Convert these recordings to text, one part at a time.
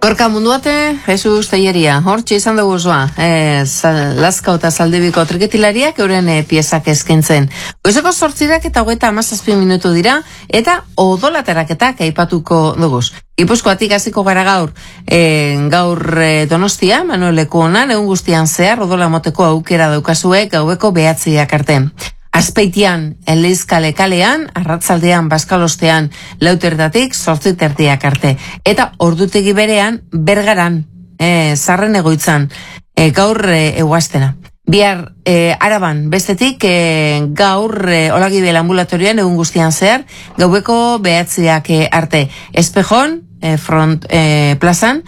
Gorka munduate, Jesus Telleria, hortxe izan dugu zoa, Lazkao eta Zaldibiko triketilariak euren piezak eskentzen. Goizeko 8 eta 37 minutu dira, eta odolaterak aipatuko duguz. Gipuzkoatik hasiko gara gaur, Donostia, Manuel Lekuonan, egun guztian zehar, odola moteko aukera daukazue gaueko 9 arte. Azpeitian, Eleizkale kalean, arratzaldean, Baskalostean, 4 8 arte. Eta ordutegi berean, Bergaran, Zarren egoitzan, gaur eguaztena. Bihar, Araban, bestetik, gaur Olagibel ambulatorioan egun guztian zehar, gaueko 9 arte. Espejon, front plazan,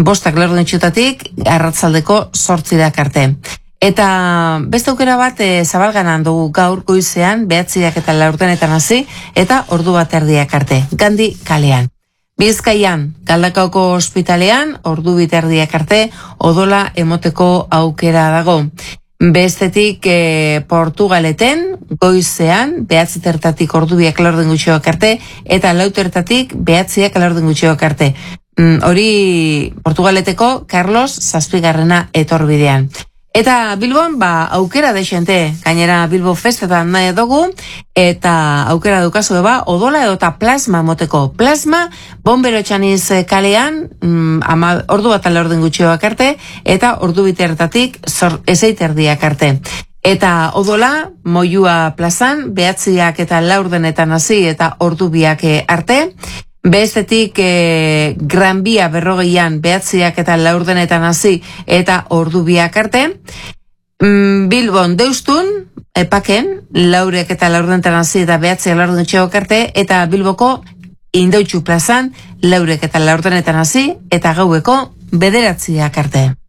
5 arratzaldeko 8 arte. Eta beste aukera bat zabalganan dugu gaur goizean 9 eta 10 hasi eta 1:30 arte, Gandi kalean. Bizkaian, Galdakaoko ospitalean, 2:30 arte, odola emoteko aukera dago. Bestetik Portugaleten, goizean, 9:00 ordubiak 10 arte, eta 4:00 9:00 arte. Hori Portugaleteko Carlos Zazpigarrena etorbidean. Eta Bilbon, aukera deixente, gainera Bilbo festetan nahi dugu, eta aukera dukazu odola edota plasma moteko. Plasma, Bombero Txaniz kalean, 1:00 arte, eta 2:00 9:30 arte. Eta odola, Moyua plazan, 9 eta 10 hasi eta 2:00 arte. Bestetik Gran Bia 40an 9 eta 10 hasi eta 2:00 arte. Bilbon Deustun, Paken, 4 eta 10 hasi eta 9:00 arte. Eta Bilboko Indautxu plazan, 4 eta 10 hasi eta gaueko 9 arte.